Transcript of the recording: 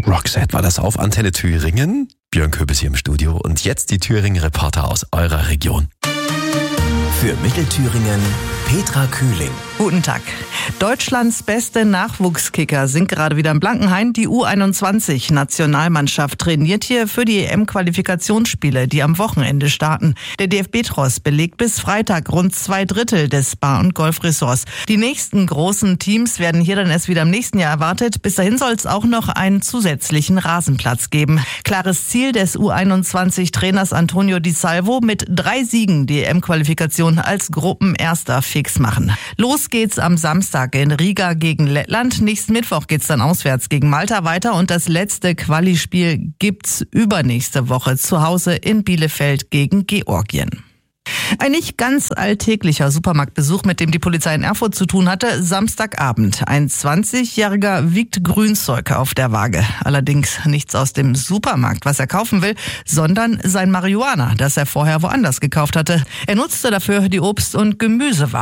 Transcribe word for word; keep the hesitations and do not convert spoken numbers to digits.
Roxette war das auf Antenne Thüringen. Björn Köbis hier im Studio und jetzt die Thüringen-Reporter aus eurer Region. Für Mittelthüringen Petra Kühling. Guten Tag. Deutschlands beste Nachwuchskicker sind gerade wieder in Blankenhain. Die U einundzwanzig-Nationalmannschaft trainiert hier für die E M-Qualifikationsspiele, die am Wochenende starten. Der D F B-Tross belegt bis Freitag rund zwei Drittel des Bar- und Golfressorts. Die nächsten großen Teams werden hier dann erst wieder im nächsten Jahr erwartet. Bis dahin soll es auch noch einen zusätzlichen Rasenplatz geben. Klares Ziel des U einundzwanzig-Trainers Antonio Di Salvo, mit drei Siegen die E M-Qualifikation als Gruppenerster fix machen. Los geht's am Samstag in Riga gegen Lettland. Nächsten Mittwoch geht's dann auswärts gegen Malta weiter und das letzte Quali-Spiel gibt's übernächste Woche zu Hause in Bielefeld gegen Georgien. Ein nicht ganz alltäglicher Supermarktbesuch, mit dem die Polizei in Erfurt zu tun hatte, Samstagabend. Ein zwanzigjähriger wiegt Grünzeug auf der Waage. Allerdings nichts aus dem Supermarkt, was er kaufen will, sondern sein Marihuana, das er vorher woanders gekauft hatte. Er nutzte dafür die Obst- und Gemüseware.